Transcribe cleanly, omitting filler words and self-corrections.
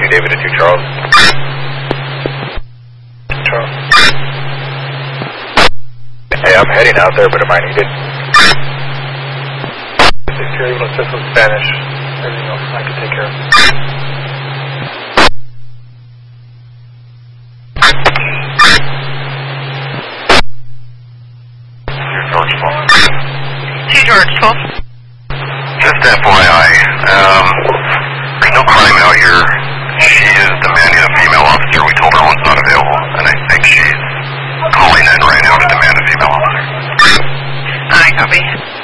David to 2 Charles. Charles. Hey, I'm heading out there, but am I needed? If you're able to assist with Spanish, everything else I can take care of. George 12. 2 George 12. Just FYI, there's no crime out here. She is demanding a female officer. We told her one's not available, and I think she's calling in right now to demand a female officer. I copy.